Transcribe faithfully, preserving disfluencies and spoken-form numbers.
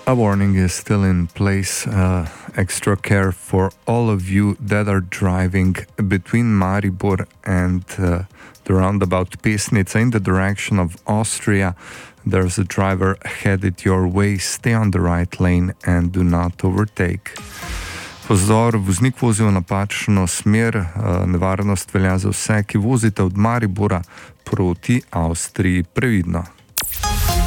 A warning is still in place. Uh, extra care for all of you that are driving between Maribor and uh, the roundabout Pesnica in the direction of Austria. There's a driver headed your way. Stay on the right lane and do not overtake. Pozor, voznik vozi v napačno smer. Uh, nevarnost velja za vse, ki vozite od Maribora proti Avstriji. Previdno.